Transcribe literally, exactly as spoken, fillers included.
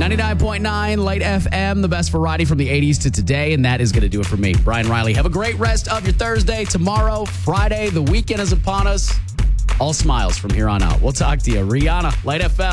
ninety-nine point nine Light F M, the best variety from the eighties to today, and that is going to do it for me, Brian Riley. Have a great rest of your Thursday. Tomorrow, Friday, the weekend is upon us. All smiles from here on out. We'll talk to you. Rihanna, Light F M.